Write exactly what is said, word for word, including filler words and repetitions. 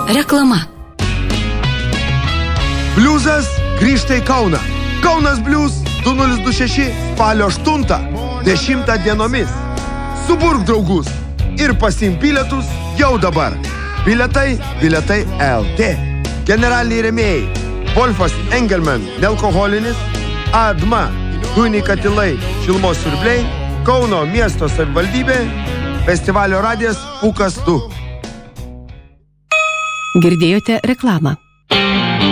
Reklama. Bliuzas grįžta į Kauną. Kaunas Bliuz du nulis du šeši spalio aštuntą dešimtą dienomis. Suburk draugus ir pasiimk bilietus jau dabar. Bilietai, bilietai L T. Generaliniai rėmėjai Wolfas Engelman, nealkoholinis, Adma, dujiniai katilai, šilumos siurbliai, Kauno miesto savivaldybė, festivalio radijas Pūkas du. Girdėjote reklamą.